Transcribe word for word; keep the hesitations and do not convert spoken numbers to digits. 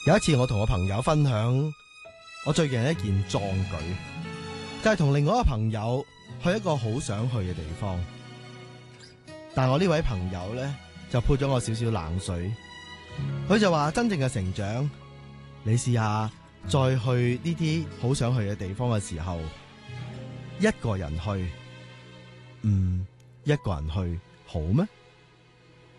有一次我同我朋友分享我最近一件壯舉，就係同另外一個朋友去一個好想去嘅地方，但我呢位朋友咧就潑咗我少少冷水。佢就話真正嘅成長，你試下再去呢啲好想去嘅地方嘅時候，一個人去，嗯，一個人去好咩？